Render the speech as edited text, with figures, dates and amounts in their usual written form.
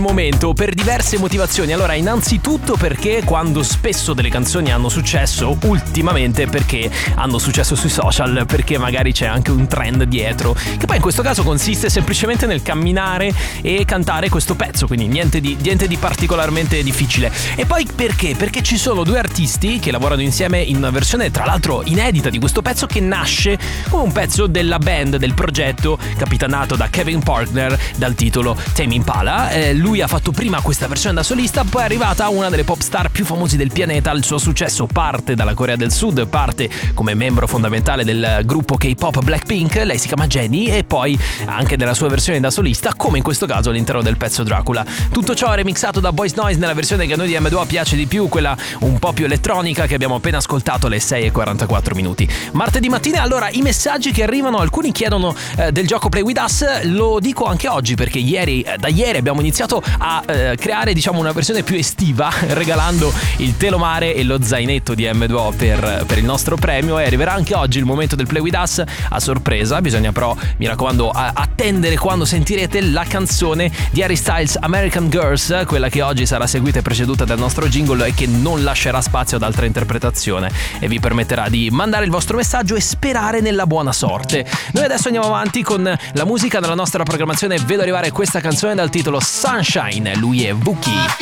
Momento per diverse motivazioni. Allora, innanzitutto perché quando spesso delle canzoni hanno successo, ultimamente perché hanno successo sui social, perché magari c'è anche un trend dietro, che poi in questo caso consiste semplicemente nel camminare e cantare questo pezzo, quindi niente di particolarmente difficile. E poi perché? Perché ci sono due artisti che lavorano insieme in una versione tra l'altro inedita di questo pezzo, che nasce come un pezzo della band, del progetto capitanato da Kevin Parkner dal titolo Tame Impala. Lui ha fatto prima questa versione da solista, poi è arrivata una delle pop star più famosi del pianeta. Il suo successo parte dalla Corea del Sud, parte come membro fondamentale del gruppo K-pop Blackpink, lei si chiama Jennie, e poi anche della sua versione da solista, come in questo caso all'interno del pezzo Dracula. Tutto ciò è remixato da Boys Noise nella versione che a noi di M2O piace di più, quella un po' più elettronica che abbiamo appena ascoltato alle 6:44 minuti. Martedì mattina, allora, i messaggi che arrivano, alcuni chiedono del gioco Play With Us. Lo dico anche oggi perché da ieri abbiamo iniziato a creare, diciamo, una versione più estiva, regalando il telomare e lo zainetto di M2O per il nostro premio, e arriverà anche oggi il momento del Play With Us a sorpresa. Bisogna però, mi raccomando, attendere quando sentirete la canzone di Harry Styles, American Girls, quella che oggi sarà seguita e preceduta dal nostro jingle e che non lascerà spazio ad altra interpretazione e vi permetterà di mandare il vostro messaggio e sperare nella buona sorte. Noi adesso andiamo avanti con la musica della nostra programmazione. Vedo arrivare questa canzone dal titolo Sunshine. Lui è Vuki.